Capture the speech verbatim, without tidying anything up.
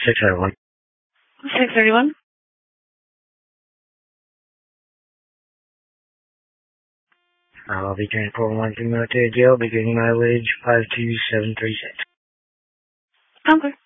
six thirty-one. six thirty-one. I'll be transporting one to military jail, beginning mileage five two seven three six. Okay.